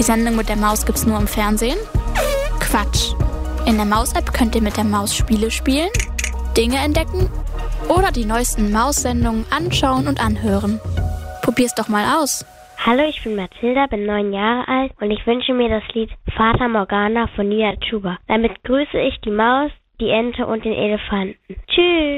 Sendung mit der Maus gibt's nur im Fernsehen? Quatsch! In der Maus-App könnt ihr mit der Maus Spiele spielen, Dinge entdecken oder die neuesten Maus-Sendungen anschauen und anhören. Probier's doch mal aus. Hallo, ich bin Mathilda, bin 9 Jahre alt und ich wünsche mir das Lied Fata Morgana von Nia Chuba. Damit grüße ich die Maus, die Ente und den Elefanten. Tschüss!